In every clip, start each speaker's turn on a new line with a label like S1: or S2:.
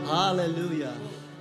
S1: هاللویا.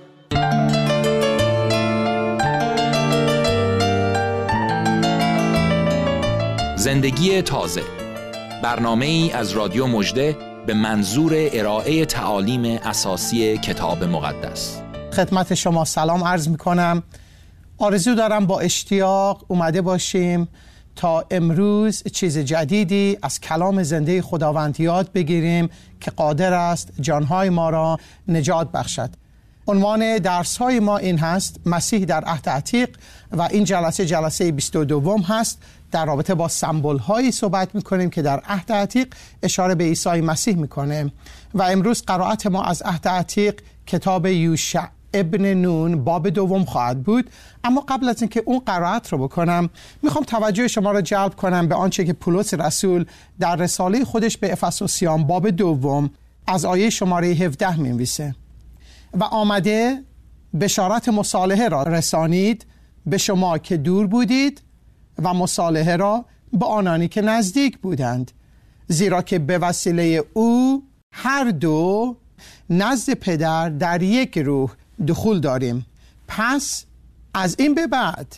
S2: زندگی تازه، برنامه‌ای از رادیو مژده به منظور ارائه تعالیم اساسی کتاب مقدس.
S3: خدمت شما سلام عرض میکنم. آرزو دارم با اشتیاق اومده باشیم تا امروز چیز جدیدی از کلام زنده خداوند یاد بگیریم که قادر است جانهای ما را نجات بخشد. عنوان درس‌های ما این هست: مسیح در عهد عتیق، و این جلسه 22 هست. در رابطه با سمبول‌هایی صحبت می‌کنیم که در عهد عتیق اشاره به عیسی مسیح می‌کنه. و امروز قرائت ما از عهد عتیق کتاب یوشع ابن نون باب 2 خواهد بود. اما قبل از اینکه اون قرائت رو بکنم، میخوام توجه شما رو جلب کنم به آنچه که پولس رسول در رساله خودش به افسوسیان باب 2 از آیه شماره 17 می‌نویسه: و آمده بشارت مصالحه را رسانید به شما که دور بودید و مصالحه را به آنانی که نزدیک بودند، زیرا که به وسیله او هر دو نزد پدر در یک روح دخول داریم. پس از این به بعد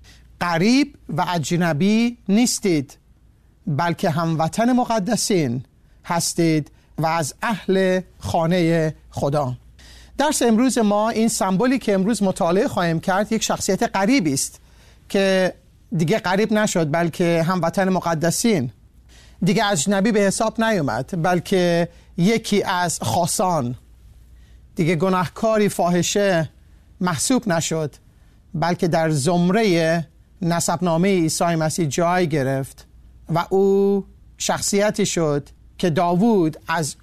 S3: غریب و اجنبی نیستید، بلکه هموطن مقدسین هستید و از اهل خانه خدا. درس امروز ما، این سمبولی که امروز مطالعه خواهیم کرد، یک شخصیت غریبی است که دیگه غریب نشد، بلکه هموطن مقدسین. دیگه اجنبی به حساب نیومد، بلکه یکی از خاصان. دیگه گناهکاری فاحشه محسوب نشد، بلکه در زمره نسبنامه عیسی مسیح جای گرفت و او شخصیتی شد که داوود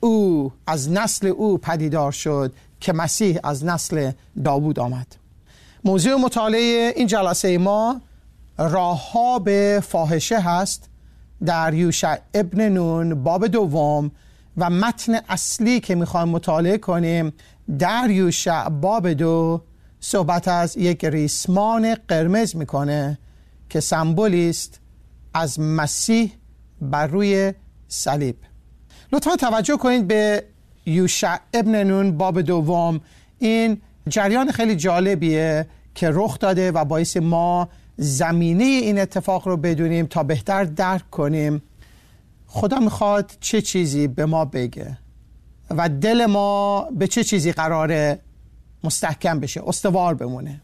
S3: از نسل او پدیدار شد، که مسیح از نسل داوود آمد. موضوع مطالعه این جلسه ما راه‌ها به فاحشه هست در یوشع ابن نون باب 2 و متن اصلی که میخوایم مطالعه کنیم در یوشع باب 2 صحبت از یک ریسمان قرمز میکنه که سمبولی است از مسیح بر روی صلیب. لطفا توجه کنید به یوشع ابن نون باب 2. این جریان خیلی جالبیه که رخ داده و باعث ما زمینه این اتفاق رو بدونیم تا بهتر درک کنیم خدا میخواد چه چیزی به ما بگه و دل ما به چه چیزی قراره مستحکم بشه، استوار بمونه.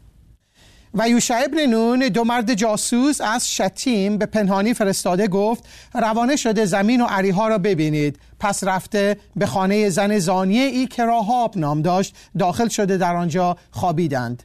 S3: و یوشع ابن نون، 2 مرد جاسوس از شتیم به پنهانی فرستاده، گفت روانه شده زمین و عریها را ببینید. پس رفته به خانه زن زانیه ای که راهاب نام داشت داخل شده، در آنجا خوابیدند.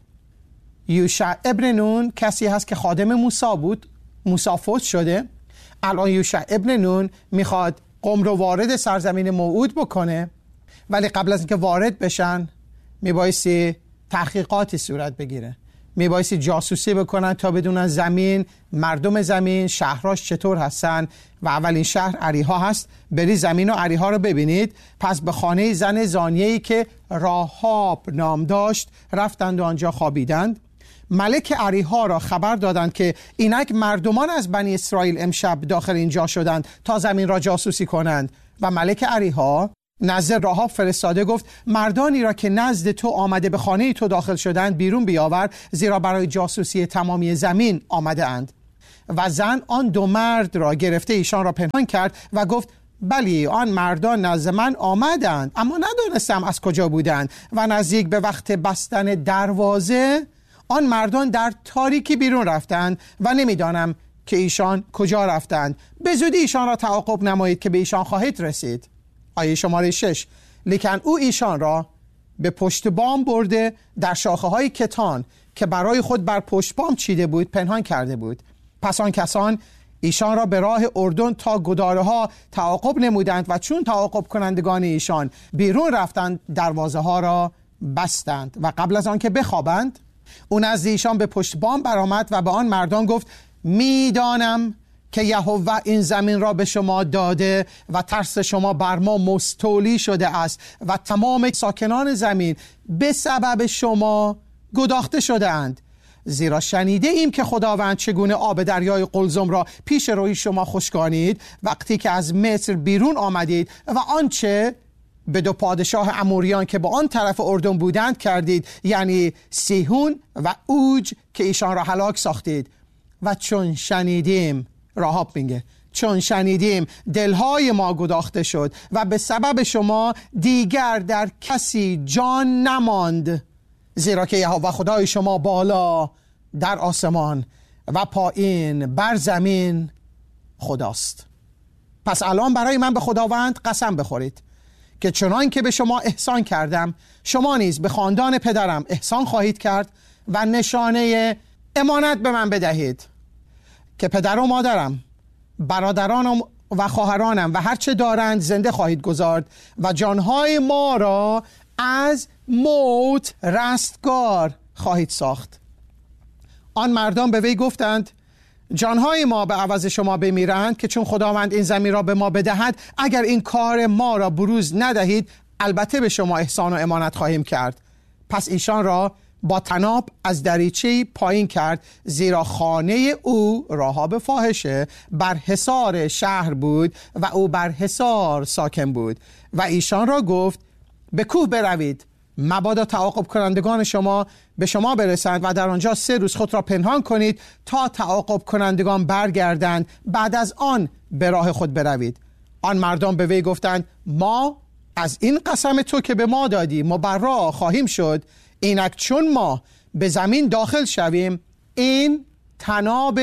S3: یوشع ابن نون کسی هست که خادم موسی بود. موسی فوت شده. الان یوشع ابن نون میخواد قوم رو وارد سرزمین موعود بکنه، ولی قبل از اینکه وارد بشن میبایستی تحقیقاتی صورت بگیره، میبایستی جاسوسی بکنن تا بدونن زمین، مردم زمین، شهراش چطور هستن. و اولین شهر عریها هست. بری زمین و عریها رو ببینید. پس به خانه زن زانیه‌ای که راهاب نام داشت رفتند و آنجا خوابیدند. ملک عریها را خبر دادند که اینک مردمان از بنی اسرائیل امشب داخل اینجا شدند تا زمین را جاسوسی کنند. و ملک عریها نزد راهاب فرستاده گفت مردانی را که نزد تو آمده به خانه تو داخل شدند بیرون بیاور، زیرا برای جاسوسی تمامی زمین آمده اند. و زن آن 2 مرد را گرفته ایشان را پنهان کرد و گفت بلی، آن مردان نزد من آمدند، اما ندانستم از کجا بودند. و نزدیک به وقت بستن دروازه آن مردان در تاریکی بیرون رفتند و نمیدانم که ایشان کجا رفتند. به زودی ایشان را تعاقب نمایید که به ایشان خواهید رسید. آیه شماره 6: لیکن او ایشان را به پشت بام برده در شاخه های کتان که برای خود بر پشت بام چیده بود پنهان کرده بود. پس آن کسان ایشان را به راه اردن تا گداره ها تعاقب نمودند و چون تعاقب کنندگان ایشان بیرون رفتند دروازه ها را بستند. و قبل از آن که بخوابند او نزد ایشان به پشت بام برآمد و به آن مردان گفت میدانم که یهوه این زمین را به شما داده و ترس شما بر ما مستولی شده است و تمام ساکنان زمین به سبب شما گداخته شده اند. زیرا شنیده ایم که خداوند چگونه آب دریای قلزم را پیش روی شما خشکانید وقتی که از مصر بیرون آمدید و آنچه به دو پادشاه اموریان که با آن طرف اردن بودند کردید، یعنی سیحون و اوج، که ایشان را هلاک ساختید. و چون شنیدیم، راهاب میگه، چون شنیدیم دلهای ما گداخته شد و به سبب شما دیگر در کسی جان نماند، زیرا که یهوه خدای شما بالا در آسمان و پایین بر زمین خداست. پس الان برای من به خداوند قسم بخورید که چنان که به شما احسان کردم، شما نیز به خاندان پدرم احسان خواهید کرد و نشانه امانت به من بدهید که پدر و مادرم، برادرانم و خواهرانم و هرچه دارند زنده خواهید گذارد و جانهای ما را از موت رستگار خواهید ساخت. آن مردان به وی گفتند جانهای ما به عوض شما بمیرند، که چون خداوند این زمین را به ما بدهد، اگر این کار ما را بروز ندهید، البته به شما احسان و امانت خواهیم کرد. پس ایشان را با طناب از دریچه پایین کرد، زیرا خانه او راهاب فاحشه بر حصار شهر بود و او بر حصار ساکن بود. و ایشان را گفت به کوه بروید، مبادا تعاقب کنندگان شما به شما برسند و در آنجا 3 روز خود را پنهان کنید تا تعاقب کنندگان برگردند، بعد از آن به راه خود بروید. آن مردان به وی گفتند ما از این قسم تو که به ما دادی مبرا خواهیم شد. اینک چون ما به زمین داخل شویم، این طناب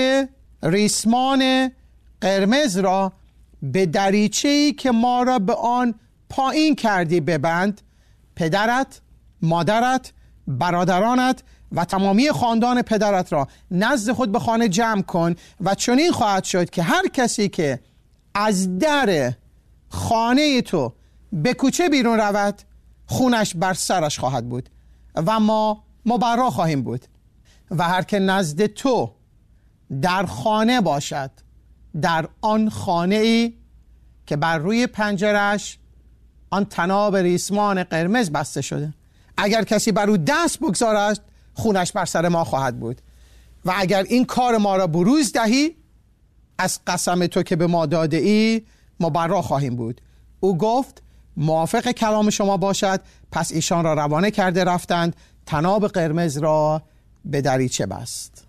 S3: ریسمان قرمز را به دریچه‌ای که ما را به آن پایین کردی ببند. پدرت، مادرت، برادرانت و تمامی خاندان پدرت را نزد خود به خانه جمع کن و چنین خواهد شد که هر کسی که از در خانه تو به کوچه بیرون رود، خونش بر سرش خواهد بود و ما مبرا خواهیم بود. و هر که نزد تو در خانه باشد، در آن خانه ای که بر روی پنجرش آن طناب ریسمان قرمز بسته شده، اگر کسی بر او دست بگذارد، خونش بر سر ما خواهد بود. و اگر این کار ما را بروز دهی، از قسم تو که به ما داده ای مبرا خواهیم بود. او گفت موافق کلام شما باشد. پس ایشان را روانه کرده رفتند، طناب قرمز را به دریچه بست.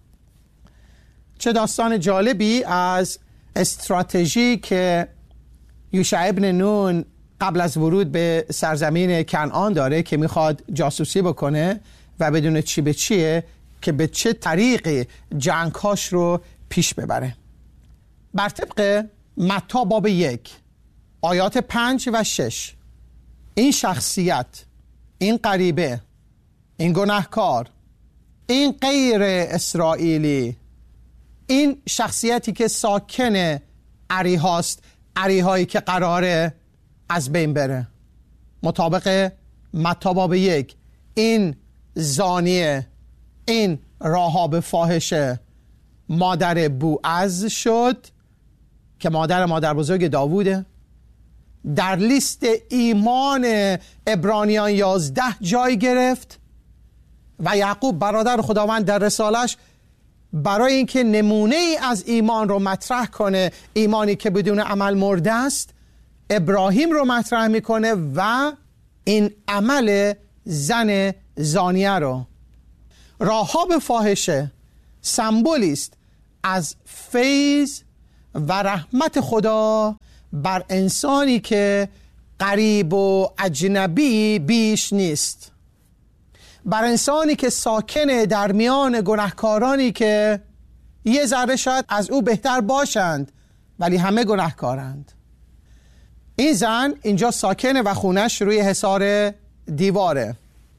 S3: چه داستان جالبی از استراتژی که یوشع ابن نون قبل از ورود به سرزمین کنعان داره که میخواد جاسوسی بکنه و بدون چی به چیه که به چه طریقی جنگهاش رو پیش ببره. بر طبق متی باب 1 آیات 5 و 6 این شخصیت، این غریبه، این گناهکار، این غیر اسرائیلی، این شخصیتی که ساکن عریهاست، عریهایی که قراره از بین بره، مطابق متی باب 1 این زانیه، این راهاب فاحشه مادر بوعز شد که مادر بزرگ داووده. در لیست ایمان عبرانیان 11 جای گرفت و یعقوب برادر خداوند در رسالش برای اینکه نمونه ای از ایمان رو مطرح کنه، ایمانی که بدون عمل مرده است، ابراهیم رو مطرح میکنه و این عمل زن زانیه رو. راهاب فاحشه سمبولی است از فیض و رحمت خدا بر انسانی که غریب و اجنبی بیش نیست، بر انسانی که ساکنه در میان گناهکارانی که یه ذره شاید از او بهتر باشند ولی همه گناهکارند. این زن اینجا ساکنه و خونش روی حصار دیواره.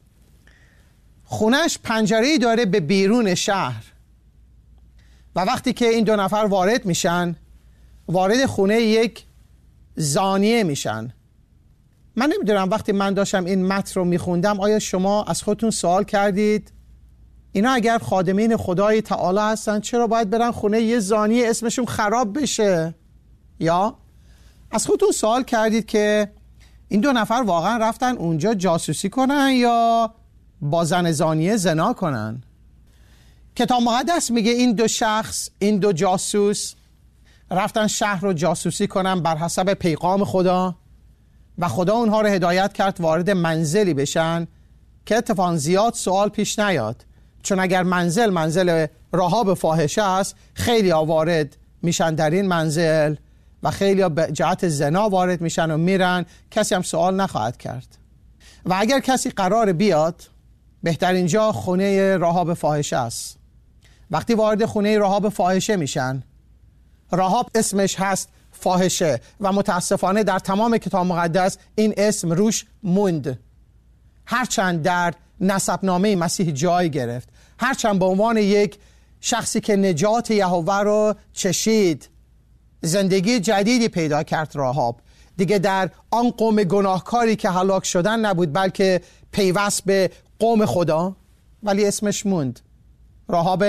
S3: خونش پنجره‌ای داره به بیرون شهر و وقتی که این 2 نفر وارد میشن، وارد خونه یک زانیه میشن. من نمیدونم وقتی من داشتم این متن رو میخوندم آیا شما از خودتون سوال کردید اینا اگر خادمین خدای تعالی هستن چرا باید برن خونه یه زانیه اسمشون خراب بشه؟ یا از خودتون سوال کردید که این 2 نفر واقعا رفتن اونجا جاسوسی کنن یا با زن زانیه زنا کنن؟ کتاب مقدس میگه این 2 شخص، این 2 جاسوس رفتن شهر رو جاسوسی کنن بر حسب پیغام خدا و خدا اونها رو هدایت کرد وارد منزلی بشن که اتفاقا زیاد سوال پیش نیاد، چون اگر منزل راهاب فاحشه است، خیلی ها وارد میشن در این منزل و خیلی ها به جهت زنا وارد میشن و میرن، کسی هم سوال نخواهد کرد. و اگر کسی قرار بیاد، بهترین جا خونه راهاب فاحشه است. وقتی وارد خونه راهاب فاحشه میشن، راهاب اسمش هست فاحشه و متاسفانه در تمام کتاب مقدس این اسم روش موند، هرچند در نسبنامه مسیح جای گرفت، هرچند به عنوان یک شخصی که نجات یهوه رو چشید، زندگی جدیدی پیدا کرد. راهاب دیگه در آن قوم گناهکاری که هلاک شدن نبود، بلکه پیوست به قوم خدا، ولی اسمش موند، راهاب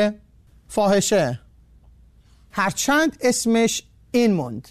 S3: فاحشه. هرچند اسمش این موند،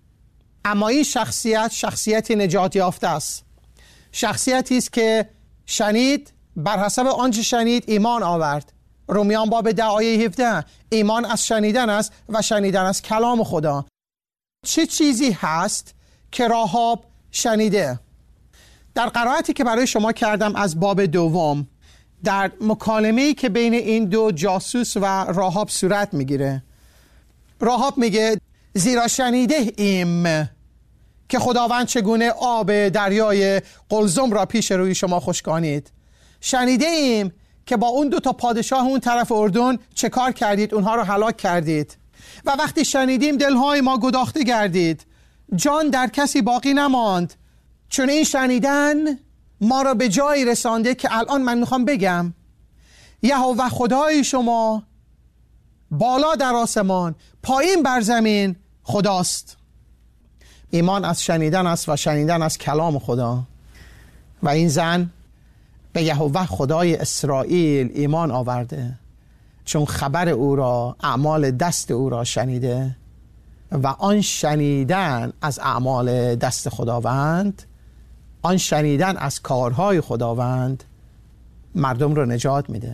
S3: اما این شخصیت نجات یافته است، شخصیتی است که شنید، بر حسب آنچه شنید ایمان آورد. رومیان باب 10 آیه 17، ایمان از شنیدن است و شنیدن از کلام خدا. چه چیزی هست که راهاب شنیده؟ در قرائتی که برای شما کردم از باب 2، در مکالمه‌ای که بین این دو جاسوس و راهاب صورت میگیره، راهاب میگه زیرا شنیده ایم که خداوند چگونه آب دریای قلزم را پیش روی شما خشکانید. شنیده ایم که با اون 2 پادشاه اون طرف اردن چه کار کردید، اونها رو هلاک کردید. و وقتی شنیدیم دلهای ما گداخته گردید، جان در کسی باقی نماند، چون این شنیدن ما را به جایی رسانده که الان من میخوام بگم. یهوه خدای شما بالا در آسمان، پایین بر زمین خداست. ایمان از شنیدن است و شنیدن از کلام خدا. و این زن به یهوه خدای اسرائیل ایمان آورده، چون خبر او را، اعمال دست او را شنیده و آن شنیدن از اعمال دست خداوند، آن شنیدن از کارهای خداوند مردم رو نجات میده.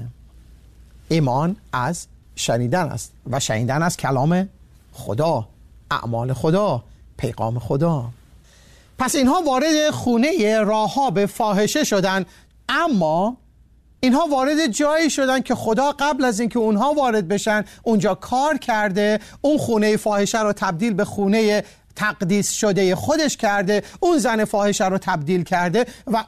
S3: ایمان از شنیدن است و شنیدن از کلام خدا، اعمال خدا، پیغام خدا. پس اینها وارد خونه راهاب فاحشه شدن، اما اینها وارد جایی شدن که خدا قبل از اینکه اونها وارد بشن اونجا کار کرده، اون خونه فاحشه رو تبدیل به خونه تقدیس شده خودش کرده، اون زن فاحشه رو تبدیل کرده و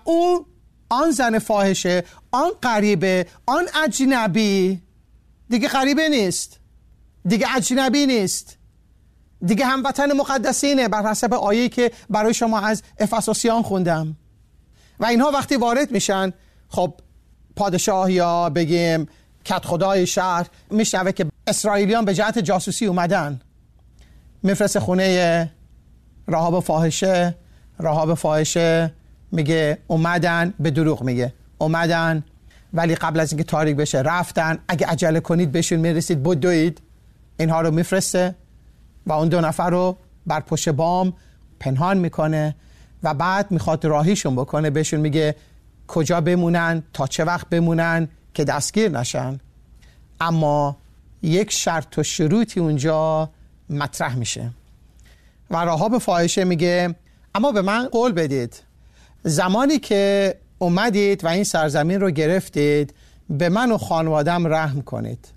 S3: آن زن فاحشه، آن غریبه، آن اجنبی دیگه غریبه نیست، دیگه اجنبی نیست، دیگه هموطن مقدسینه، بر حسب آیه‌ای که برای شما از افسوسیان خوندم. و اینها وقتی وارد میشن، خب پادشاه یا بگیم کت خدای شهر میشنوه که اسرائیلیان به جهت جاسوسی اومدن، میفرسته خونه راهاب فاحشه. راهاب فاحشه میگه اومدن، به دروغ میگه اومدن ولی قبل از اینکه تاریک بشه رفتن، اگه عجله کنید بهشون میرسید بدوید. اینها رو میفرسته و اون 2 نفر رو بر پشت بام پنهان میکنه و بعد میخواد راهیشون بکنه، بهشون میگه کجا بمونن، تا چه وقت بمونن که دستگیر نشن. اما یک شرط و شروطی اونجا مطرح میشه و راهاب فاحشه میگه اما به من قول بدید زمانی که اومدید و این سرزمین رو گرفتید به من و خانوادم رحم کنید.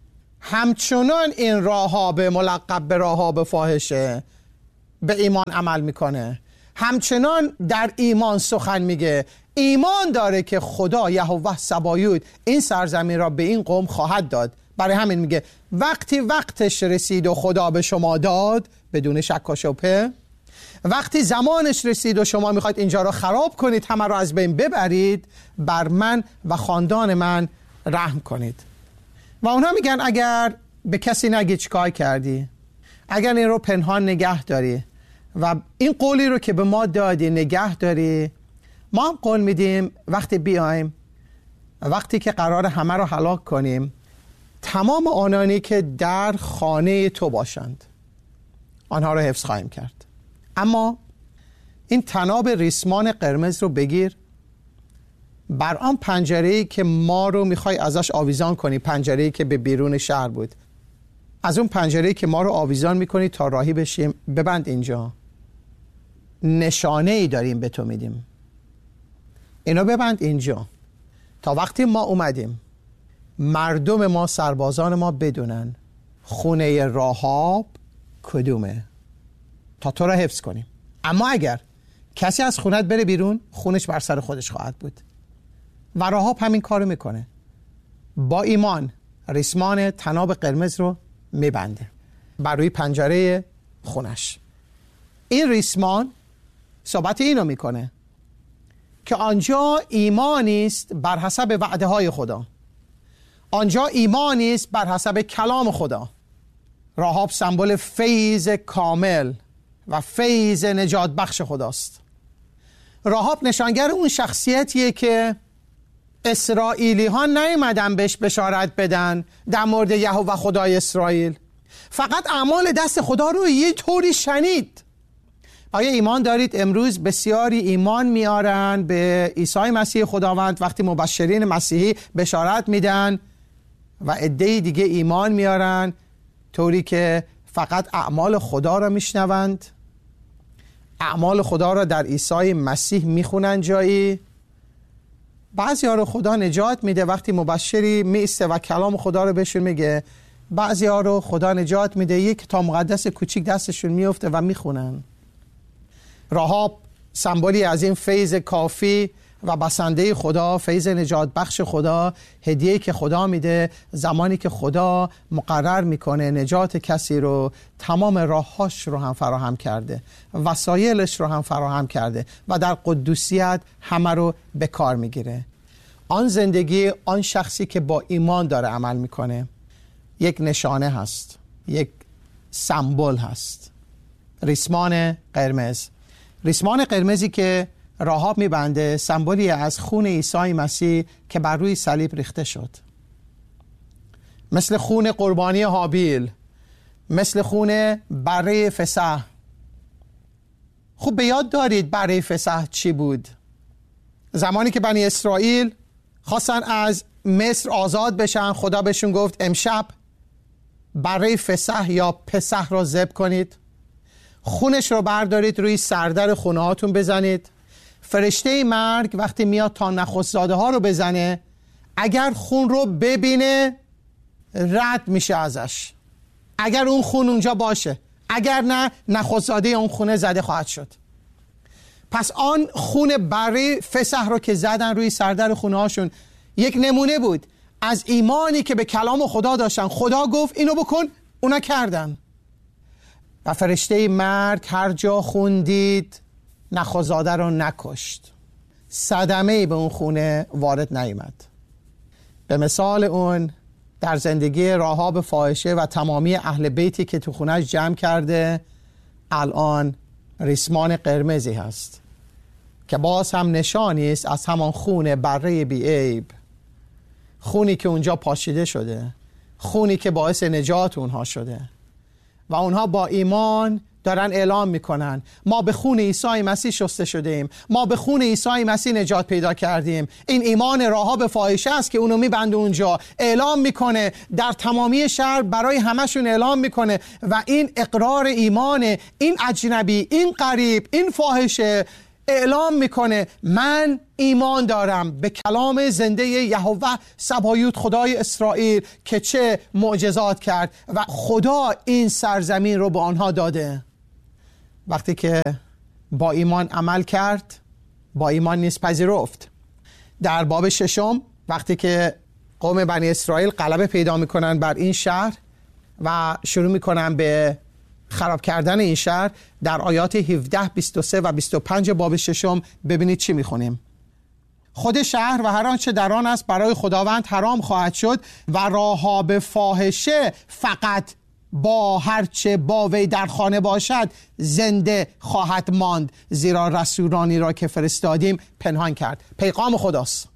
S3: همچنان این راهاب ملقب به راهاب فاحشه به ایمان عمل میکنه، همچنان در ایمان سخن میگه، ایمان داره که خدا یهوه سبایوت این سرزمین را به این قوم خواهد داد. برای همین میگه وقتی وقتش رسید و خدا به شما داد، بدون شک و شبهه، وقتی زمانش رسید و شما میخواید اینجا را خراب کنید، همه را از بین ببرید، بر من و خاندان من رحم کنید. و اونها میگن اگر به کسی نگی چیکار کردی، اگر این رو پنهان نگه داری و این قولی رو که به ما دادی نگه داری، ما هم قول میدیم وقتی بیایم، وقتی که قرار همه رو هلاک کنیم، تمام آنانی که در خانه تو باشند آنها رو حفظ خواهیم کرد. اما این طناب ریسمان قرمز رو بگیر، بر آن پنجره‌ای که ما رو میخوای ازش آویزان کنی، پنجره‌ای که به بیرون شهر بود، از اون پنجره‌ای که ما رو آویزان میکنی تا راهی بشیم، ببند اینجا. نشانه ای داریم به تو میدیم. اینو ببند اینجا تا وقتی ما اومدیم مردم ما، سربازان ما بدونن خونه راهاب کدومه تا تو را حفظ کنیم. اما اگر کسی از خونت بره بیرون، خونش بر سر خودش خواهد بود. و راهاب همین کارو میکنه. با ایمان ریسمان طناب قرمز رو میبنده بر روی پنجره خونش. این ریسمان صحبت اینو میکنه که آنجا ایمانی است بر حسب وعده های خدا، آنجا ایمانی است بر حسب کلام خدا. راهاب سمبل فیض کامل و فیض نجات بخش خداست. راهاب نشانگر اون شخصیتیه که اسرائیلی ها نیومدن بهش بشارت بدن در مورد یهوه خدای اسرائیل، فقط اعمال دست خدا رو یه طوری شنید. آیا ایمان دارید امروز بسیاری ایمان میارن به عیسی مسیح خداوند وقتی مبشرین مسیحی بشارت میدن و عده‌ای دیگه ایمان میارن طوری که فقط اعمال خدا را میشنوند، اعمال خدا را در عیسی مسیح میخونن جایی. بعضی ها رو خدا نجات میده وقتی مبشری میسته و کلام خدا رو بهشون میگه، بعضی ها رو خدا نجات میده یک کتاب مقدس کوچیک دستشون میفته و میخونن. راهاب سمبولی از این فیض کافی و بسنده خدا، فیض نجات بخش خدا، هدیه‌ای که خدا میده زمانی که خدا مقرر میکنه نجات کسی رو، تمام راههاش رو هم فراهم کرده، وسایلش رو هم فراهم کرده و در قدوسیت همه رو به کار میگیره. آن زندگی آن شخصی که با ایمان داره عمل میکنه یک نشانه هست، یک سمبل هست. ریسمان قرمز، ریسمان قرمزی که راهاب میبنده سمبولی از خون عیسی مسیح که بر روی صلیب ریخته شد، مثل خون قربانی هابیل، مثل خون بره فسح. خوب به یاد دارید بره فسح چی بود؟ زمانی که بنی اسرائیل خواستن از مصر آزاد بشن، خدا بهشون گفت امشب بره فسح یا پسح را ذبح کنید، خونش رو بردارید روی سردر خونه هاتون بزنید. فرشته مرگ وقتی میاد تا نخست‌زاده ها رو بزنه، اگر خون رو ببینه رد میشه ازش، اگر اون خون اونجا باشه، اگر نه نخست‌زاده اون خونه زده خواهد شد. پس آن خون بره فسح رو که زدن روی سردر خونه هاشون یک نمونه بود از ایمانی که به کلام خدا داشتن. خدا گفت اینو بکن، اونا کردن. و فرشته مرگ هر جا خون دید نخست‌زاده رو نکشت، صدمه‌ای به اون خونه وارد نیامد. به مثال اون در زندگی راهاب فاحشه و تمامی اهل بیتی که تو خونه‌اش جمع کرده الان ریسمان قرمزی هست که باز هم نشانی است از همان خون بره بی‌عیب، خونی که اونجا پاشیده شده، خونی که باعث نجات اونها شده و اونها با ایمان دارن اعلام میکنن ما به خون عیسی مسیح شسته شده ایم، ما به خون عیسی مسیح نجات پیدا کردیم. این ایمان راهاب فاحشه است که اونو میبنده اونجا، اعلام میکنه در تمامی شهر، برای همشون اعلام میکنه و این اقرار ایمانه. این اجنبی، این غریب، این فاحشه اعلام میکنه من ایمان دارم به کلام زنده یهوه سبایوت خدای اسرائیل که چه معجزات کرد و خدا این سرزمین رو به آنها داده. وقتی که با ایمان عمل کرد، با ایمان نیز پذیرفت. در باب 6 وقتی که قوم بنی اسرائیل غلبه پیدا میکنن بر این شهر و شروع میکنن به خراب کردن این شهر، در آیات 17 23 و 25 باب 6 ببینید چی میخونیم. خود شهر و هر آنچه در آن است برای خداوند حرام خواهد شد و راهاب فاحشه فقط با هرچه با وی در خانه باشد زنده خواهد ماند، زیرا رسولانی را که فرستادیم پنهان کرد. پیغام خداست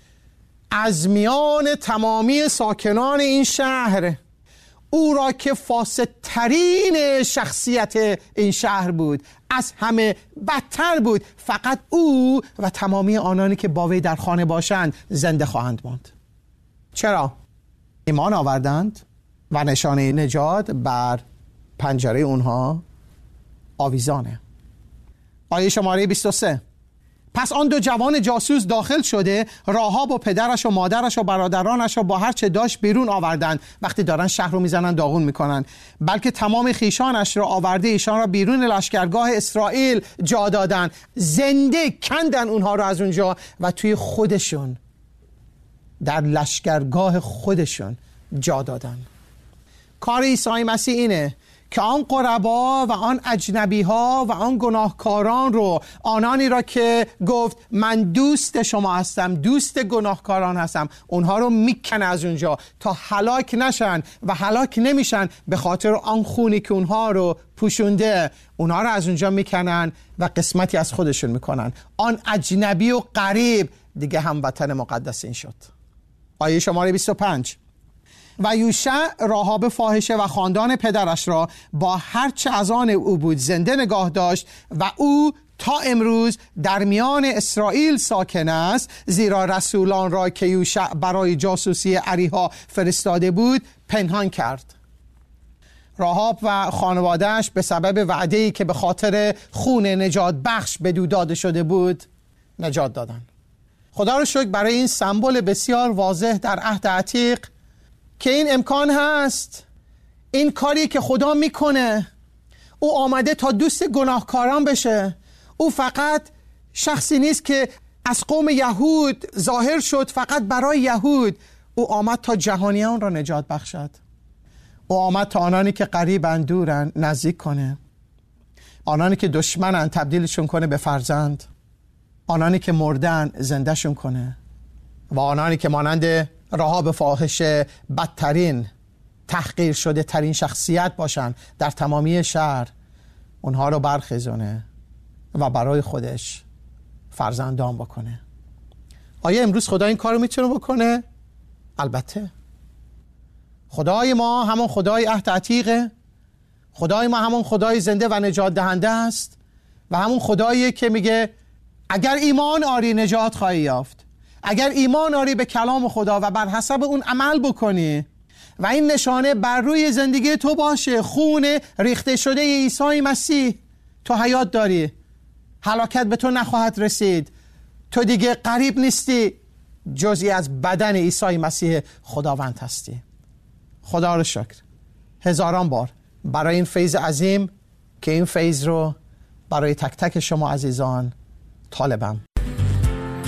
S3: از میان تمامی ساکنان این شهر، او را که فاسدترین شخصیت این شهر بود، از همه بدتر بود، فقط او و تمامی آنانی که با وی در خانه باشند زنده خواهند ماند. چرا؟ ایمان آوردند و نشانه نجات بر پنجره اونها آویزانه. آیه شماره 23. پس آن دو جوان جاسوس داخل شده راهاب و پدرش و مادرش و برادرانش و با هر چه داشت بیرون آوردند. وقتی دارن شهر رو میزنن داغون میکنن، بلکه تمام خیشانش را آورده ایشان را بیرون لشکرگاه اسرائیل جا دادن. زنده کندن اونها رو از اونجا و توی خودشون، در لشکرگاه خودشون جا دادن. کار عیسی مسیح اینه که آن غربا و آن اجنبی ها و آن گناهکاران رو، آنانی را که گفت من دوست شما هستم، دوست گناهکاران هستم، اونها رو میکنه از اونجا تا هلاک نشن و هلاک نمیشن به خاطر آن خونی که اونها رو پوشونده. اونها رو از اونجا میکنن و قسمتی از خودشون میکنن. آن اجنبی و غریب دیگه هموطن مقدس این شد. آیه شماره 25. و یوشع راهاب فاحشه و خاندان پدرش را با هرچه از آن او بود زنده نگاه داشت و او تا امروز در میان اسرائیل ساکن است، زیرا رسولان را که یوشع برای جاسوسی اریحا فرستاده بود پنهان کرد. راهاب و خانوادهش به سبب وعده‌ای که به خاطر خون نجات بخش بدو داده شده بود نجات دادن. خدا رو شکر برای این سمبل بسیار واضح در عهد عتیق که این امکان هست. این کاری که خدا میکنه، او آمده تا دوست گناهکاران بشه. او فقط شخصی نیست که از قوم یهود ظاهر شد فقط برای یهود. او آمد تا جهانیان را نجات بخشد. او آمد تا آنانی که قریبند دورن نزدیک کنه، آنانی که دشمنن تبدیلشون کنه به فرزند، آنانی که مردن زندهشون کنه و آنانی که مانند راهاب فاحشه بدترین، تحقیر شده ترین شخصیت باشن در تمامی شهر، اونها رو برخیزونه و برای خودش فرزندان بکنه. آیا امروز خدا این کار رو میتونه بکنه؟ البته. خدای ما همون خدای عهد عتیقه. خدای ما همون خدای زنده و نجات دهنده است و همون خداییه که میگه اگر ایمان آری نجات خواهی یافت. اگر ایمان آری به کلام خدا و بر حسب اون عمل بکنی و این نشانه بر روی زندگی تو باشه، خون ریخته شده عیسی مسیح، تو حیات داری، هلاکت به تو نخواهد رسید، تو دیگه غریب نیستی، جزئی از بدن عیسی مسیح خداوند هستی. خدا رو شکر هزاران بار برای این فیض عظیم که این فیض رو برای تک تک شما عزیزان طالبم.